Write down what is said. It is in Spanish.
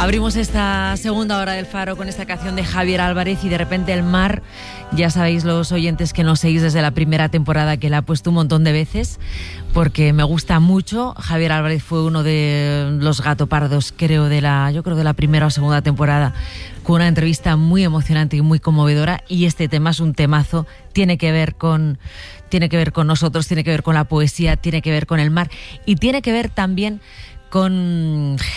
Abrimos esta segunda hora del Faro con esta canción de Javier Álvarez y de repente el mar, ya sabéis los oyentes que nos seguís desde la primera temporada que la he puesto un montón de veces porque me gusta mucho. Javier Álvarez fue uno de los gatopardos, yo creo de la primera o segunda temporada, con una entrevista muy emocionante y muy conmovedora, y este tema es un temazo, tiene que ver con nosotros, tiene que ver con la poesía, tiene que ver con el mar y tiene que ver también con